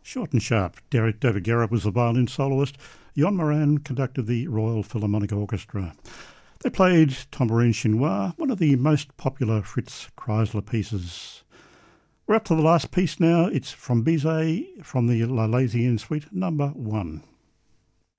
Short and sharp. David Garrett was the violin soloist. Jon Moran conducted the Royal Philharmonic Orchestra. They played Tambourine Chinois, one of the most popular Fritz Kreisler pieces. We're up to the last piece now. It's from Bizet from the La Laisienne Suite, number 1.